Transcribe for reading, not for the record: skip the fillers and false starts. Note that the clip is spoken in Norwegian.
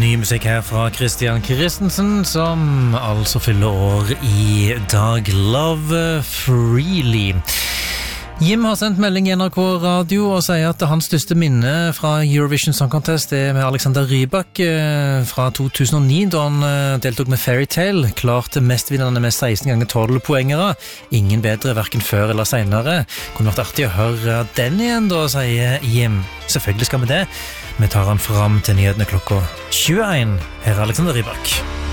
Ny musikk her fra Christian Christensen, som altså fyller år i dag. Love Freely. Jim har sendt melding i NRK Radio og sier at hans største minne fra Eurovision Song Contest er med Alexander Rybak fra 2009, da han deltok med Fairytale, klarte mestvinnende med 16 ganger 12 poengere. Ingen bedre hverken før eller senere. Kunne vært artig å høre den igjen da, sier Jim. Selvfølgelig skal vi det. Vi tar han fram til nyhetene klokka 21. Her er Alexander Rybak.